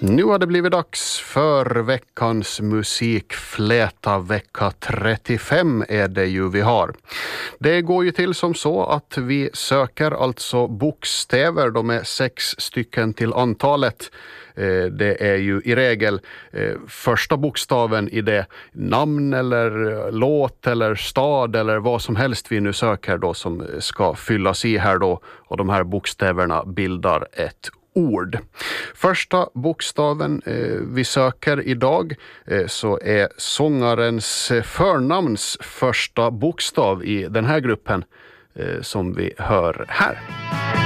Nu har det blivit dags för veckans musikfläta. Vecka 35 är det ju vi har. Det går ju till som så att vi söker alltså bokstäver. De är 6 stycken till antalet. Det är ju i regel första bokstaven i det namn eller låt eller stad eller vad som helst vi nu söker då som ska fyllas i här då. Och de här bokstäverna bildar ett ord. Första bokstaven vi söker idag så är sångarens förnamns första bokstav i den här gruppen som vi hör här.